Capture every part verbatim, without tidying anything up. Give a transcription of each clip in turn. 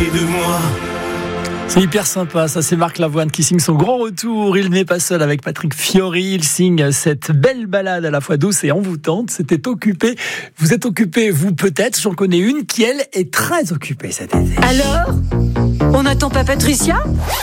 de moi. C'est hyper sympa, ça c'est Marc Lavoine qui signe son grand retour. Il n'est pas seul avec Patrick Fiori, il signe cette belle balade à la fois douce et envoûtante. C'était Occupé. Vous êtes occupé, vous peut-être, j'en connais une qui elle est très occupée cet été. Alors ? On n'attend pas Patricia ?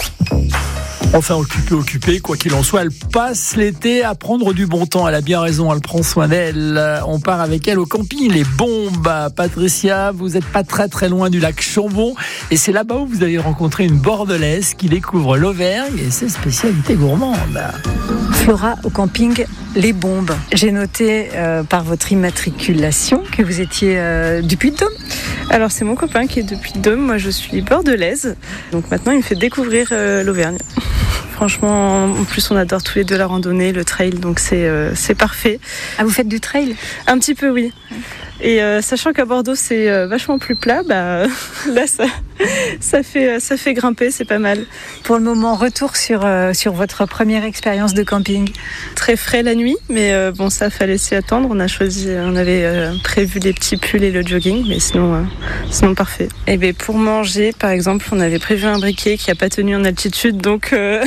Enfin, occupée, occupée, quoi qu'il en soit, elle passe l'été à prendre du bon temps. Elle a bien raison, elle prend soin d'elle. On part avec elle au camping Les Bombes. Patricia, vous n'êtes pas très très loin du lac Chambon. Et c'est là-bas où vous avez rencontré une Bordelaise qui découvre l'Auvergne et ses spécialités gourmandes. Flora, au camping Les Bombes. J'ai noté euh, par votre immatriculation que vous étiez euh, du Puy-de-Dôme. Alors c'est mon copain qui est de Puy-de-Dôme, moi je suis bordelaise. Donc maintenant il me fait découvrir euh, l'Auvergne. Franchement, en plus on adore tous les deux la randonnée, le trail, donc c'est, euh, c'est parfait. Ah, vous faites du trail ? Un petit peu, oui. Et euh, sachant qu'à Bordeaux c'est euh, vachement plus plat, bah, là ça, ça, fait, ça fait grimper, c'est pas mal. Pour le moment, retour sur, euh, sur votre première expérience de camping. Très frais la nuit, mais euh, bon ça fallait s'y attendre. On a choisi, on avait euh, prévu les petits pulls et le jogging, mais sinon, euh, sinon parfait. Et bien pour manger, par exemple, on avait prévu un briquet qui n'a pas tenu en altitude, donc euh,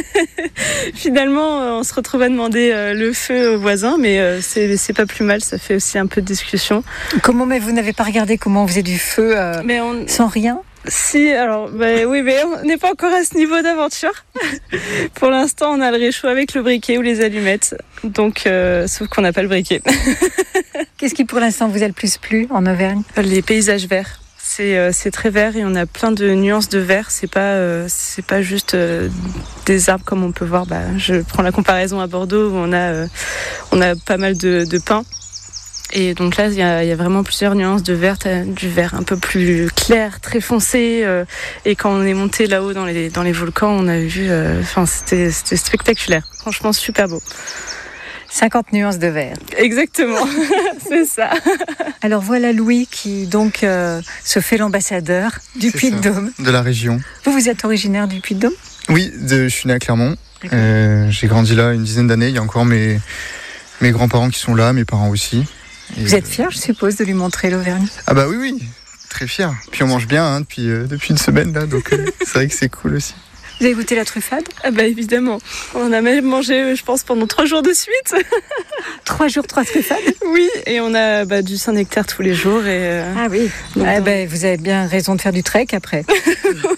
finalement on se retrouve à demander euh, le feu aux voisins, mais euh, c'est, c'est pas plus mal, ça fait aussi un peu de discussion. Comment, mais vous n'avez pas regardé comment on faisait du feu euh, mais on... sans rien ? Si, alors, bah, oui, mais on n'est pas encore à ce niveau d'aventure. Pour l'instant, on a le réchaud avec le briquet ou les allumettes. Donc, euh, sauf qu'on n'a pas le briquet. Qu'est-ce qui, pour l'instant, vous a le plus plu en Auvergne ? Les paysages verts. C'est, euh, c'est très vert et on a plein de nuances de vert. C'est pas, euh, c'est pas juste euh, des arbres comme on peut voir. Bah, je prends la comparaison à Bordeaux où on a, euh, on a pas mal de, de pins. Et donc là, il y a, il y a vraiment plusieurs nuances de vert, du vert un peu plus clair, très foncé. Euh, et quand on est monté là-haut dans les, dans les volcans, on a vu, enfin, euh, c'était, c'était spectaculaire. Franchement, super beau. cinquante nuances de vert. Exactement, c'est ça. Alors voilà Louis qui donc euh, se fait l'ambassadeur du Puy-de-Dôme. De la région. Vous, vous êtes originaire du Puy-de-Dôme ? Oui, de, je suis né à Clermont. Euh, j'ai grandi là une dizaine d'années. Il y a encore mes, mes grands-parents qui sont là, mes parents aussi. Et vous êtes fier, je suppose, de lui montrer l'Auvergne ? Ah bah oui, oui, très fier. Puis on mange bien hein, depuis, euh, depuis une semaine là, donc euh, c'est vrai que c'est cool aussi. Vous avez goûté la truffade ? Ah bah évidemment. On a même mangé, je pense, pendant trois jours de suite. Trois jours, trois truffades ? Oui, et on a bah, du Saint-Nectaire tous les jours. Et, euh, ah oui, ah bah, vous avez bien raison de faire du trek après.